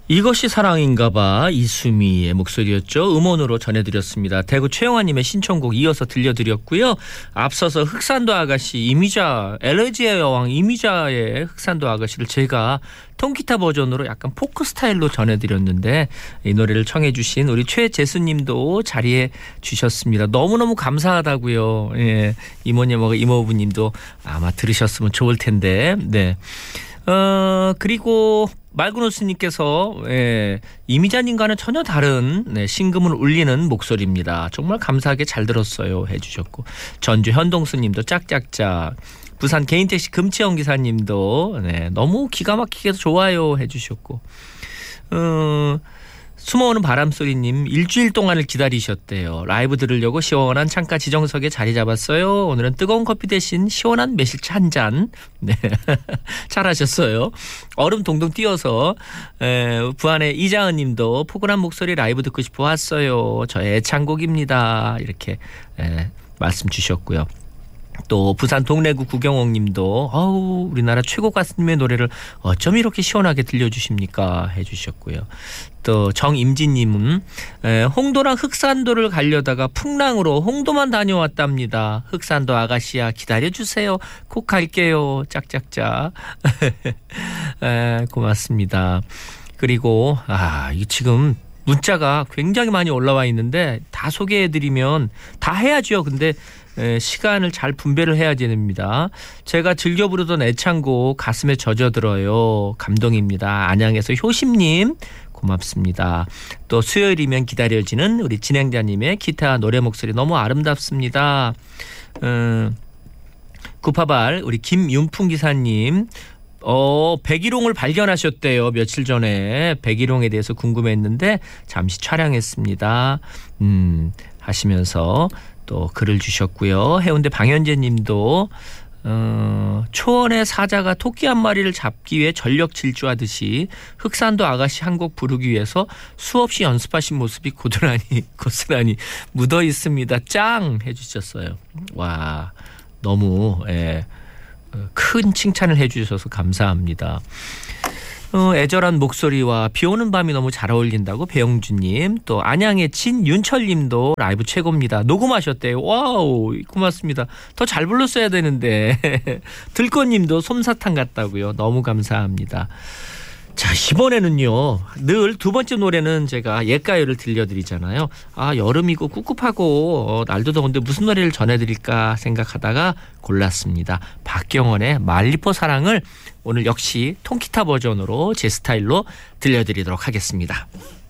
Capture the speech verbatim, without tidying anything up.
이것이 사랑인가봐 이수미의 목소리였죠. 음원으로 전해드렸습니다. 대구 최영환님의 신청곡 이어서 들려드렸고요. 앞서서 흑산도 아가씨 이미자 엘레지의 여왕 이미자의 흑산도 아가씨를 제가 통기타 버전으로 약간 포크 스타일로 전해드렸는데 이 노래를 청해 주신 우리 최재수님도 자리해 주셨습니다. 너무너무 감사하다고요. 예, 이모님하고 이모부님도 아마 들으셨으면 좋을 텐데. 네. 어 그리고 말그노스님께서 예, 이미자님과는 전혀 다른 네, 신금을 울리는 목소리입니다. 정말 감사하게 잘 들었어요 해주셨고, 전주 현동수님도 짝짝짝, 부산 개인택시 금치영 기사님도 네, 너무 기가 막히게 좋아요 해주셨고, 어, 숨어오는 바람소리님 일주일 동안을 기다리셨대요. 라이브 들으려고 시원한 창가 지정석에 자리 잡았어요. 오늘은 뜨거운 커피 대신 시원한 매실차 한 잔. 네. 잘하셨어요. 얼음 동동 띄어서 에, 부안의 이자은 님도 포근한 목소리 라이브 듣고 싶어 왔어요. 저의 애창곡입니다. 이렇게 에, 말씀 주셨고요. 또 부산 동래구 구경옥 님도 어우 우리나라 최고 가수님의 노래를 어쩜 이렇게 시원하게 들려주십니까 해주셨고요. 또 정임진 님은 홍도랑 흑산도를 가려다가 풍랑으로 홍도만 다녀왔답니다. 흑산도 아가씨야 기다려주세요. 꼭 갈게요. 짝짝짝. 에, 고맙습니다. 그리고 아 이 지금 문자가 굉장히 많이 올라와 있는데 다 소개해드리면 다 해야죠. 근데 시간을 잘 분배를 해야 됩니다. 제가 즐겨 부르던 애창곡 가슴에 젖어들어요. 감동입니다. 안양에서 효심님 고맙습니다. 또 수요일이면 기다려지는 우리 진행자님의 기타 노래 목소리 너무 아름답습니다. 음, 구파발 우리 김윤풍 기사님 어, 백일홍을 발견하셨대요. 며칠 전에 백일홍에 대해서 궁금했는데 잠시 촬영했습니다. 음, 하시면서 또 글을 주셨고요. 해운대 방현재 님도 어, 초원의 사자가 토끼 한 마리를 잡기 위해 전력 질주하듯이 흑산도 아가씨 한 곡 부르기 위해서 수없이 연습하신 모습이 고스란히 고스란히 묻어 있습니다. 짱 해주셨어요. 와, 너무 예, 큰 칭찬을 해주셔서 감사합니다. 어, 애절한 목소리와 비오는 밤이 너무 잘 어울린다고 배영주님, 또 안양의 진윤철님도 라이브 최고입니다. 녹음하셨대요. 와우 고맙습니다. 더 잘 불렀어야 되는데 들꽃님도 솜사탕 같다고요. 너무 감사합니다. 자, 이번에는요 늘 두 번째 노래는 제가 옛가요를 들려드리잖아요. 아 여름이고 꿉꿉하고 어, 날도 더운데 무슨 노래를 전해드릴까 생각하다가 골랐습니다. 박경원의 말리포 사랑을 오늘 역시 통기타 버전으로 제 스타일로 들려드리도록 하겠습니다.